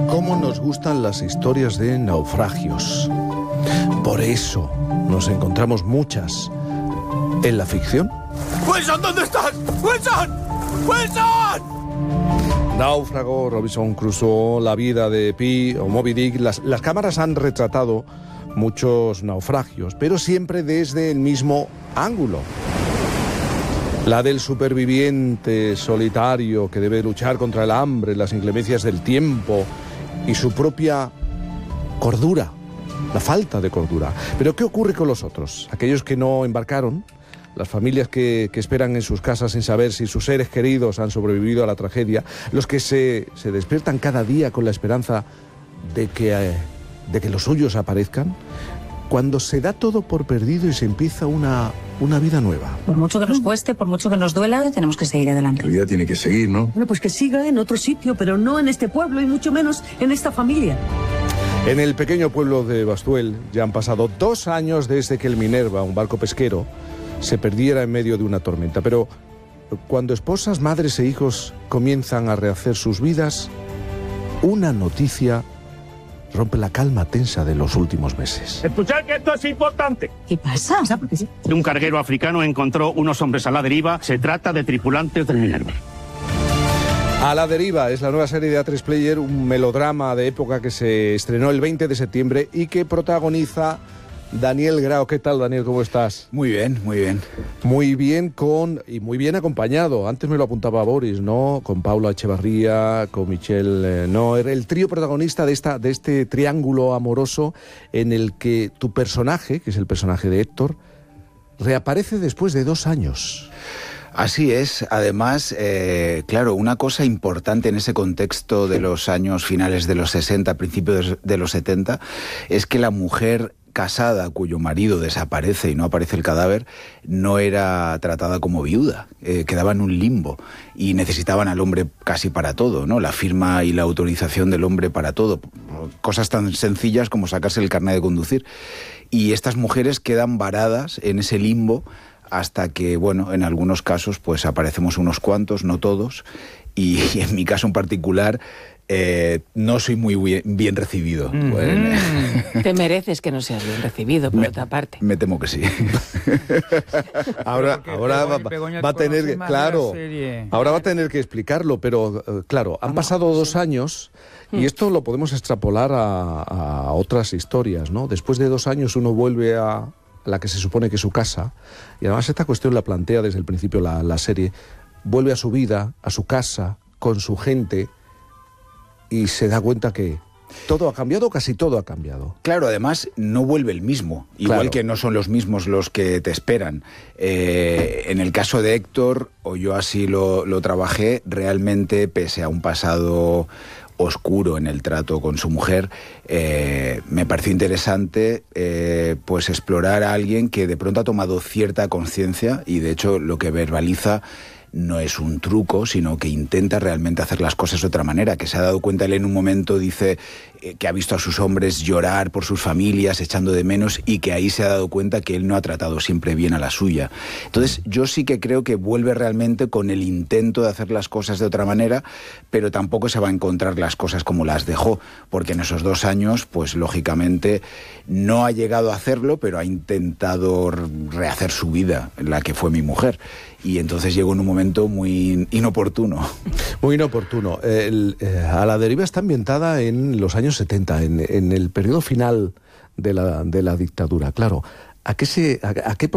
Cómo nos gustan las historias de naufragios. Por eso nos encontramos muchas en la ficción. ¡Wilson, ¿dónde estás? ¡Wilson! ¡Wilson! Náufrago, Robinson Crusoe, La vida de Pi o Moby Dick. Las cámaras han retratado muchos naufragios, pero siempre desde el mismo ángulo. La del superviviente solitario que debe luchar contra el hambre, las inclemencias del tiempo y su propia cordura, la falta de cordura. Pero ¿qué ocurre con los otros? Aquellos que no embarcaron, las familias que esperan en sus casas sin saber si sus seres queridos han sobrevivido a la tragedia, los que se despiertan cada día con la esperanza de que los suyos aparezcan, cuando se da todo por perdido y se empieza una vida nueva. Por mucho que nos cueste, por mucho que nos duela, tenemos que seguir adelante. La vida tiene que seguir, ¿no? Bueno, pues que siga en otro sitio, pero no en este pueblo y mucho menos en esta familia. En el pequeño pueblo de Bastuel ya han pasado 2 años desde que el Minerva, un barco pesquero, se perdiera en medio de una tormenta. Pero cuando esposas, madres e hijos comienzan a rehacer sus vidas, una noticia rompe la calma tensa de los últimos meses. Escuchad que esto es importante. ¿Qué pasa? Un carguero africano encontró unos hombres a la deriva. Se trata de tripulantes del Minerva. A la deriva es la nueva serie de A3 Player, un melodrama de época que se estrenó el 20 de septiembre y que protagoniza Daniel Grao. ¿Qué tal, Daniel? ¿Cómo estás? Muy bien, muy bien. Muy bien y muy bien acompañado. Antes me lo apuntaba Boris, ¿no? Con Paula Echevarría, con Michelle Noer, el trío protagonista de este triángulo amoroso en el que tu personaje, que es el personaje de Héctor, reaparece después de 2 años. Así es. Además, claro, una cosa importante en ese contexto de los años finales de los 60, principios de los 70, es que la mujer casada cuyo marido desaparece y no aparece el cadáver no era tratada como viuda, quedaba en un limbo y necesitaban al hombre casi para todo, ¿no? La firma y la autorización del hombre para todo, cosas tan sencillas como sacarse el carnet de conducir, y estas mujeres quedan varadas en ese limbo hasta que, bueno, en algunos casos pues aparecemos unos cuantos, no todos, y en mi caso en particular no soy muy bien recibido. Te mereces que no seas bien recibido, por otra parte. Me temo que sí. Ahora va a tener que, claro, ahora va a tener que explicarlo, pero claro, han pasado 2 años y esto lo podemos extrapolar a otras historias, ¿no? Después de 2 años uno vuelve a la que se supone que es su casa, y además esta cuestión la plantea desde el principio la serie. Vuelve a su vida, a su casa, con su gente, y se da cuenta que todo ha cambiado, casi todo ha cambiado. Claro, además no vuelve el mismo, igual claro, que no son los mismos los que te esperan. En el caso de Héctor, o yo así lo trabajé, realmente pese a un pasado oscuro en el trato con su mujer, me pareció interesante pues explorar a alguien que de pronto ha tomado cierta conciencia y de hecho lo que verbaliza no es un truco, sino que intenta realmente hacer las cosas de otra manera, que se ha dado cuenta, él en un momento dice que ha visto a sus hombres llorar por sus familias, echando de menos, y que ahí se ha dado cuenta que él no ha tratado siempre bien a la suya. Entonces yo sí que creo que vuelve realmente con el intento de hacer las cosas de otra manera, pero tampoco se va a encontrar las cosas como las dejó, porque en esos 2 años, pues lógicamente no ha llegado a hacerlo, pero ha intentado rehacer su vida, la que fue mi mujer. Y entonces llegó en un momento muy inoportuno. Muy inoportuno. A la deriva está ambientada en los años 70, en el periodo final de la dictadura. Claro, ¿a qué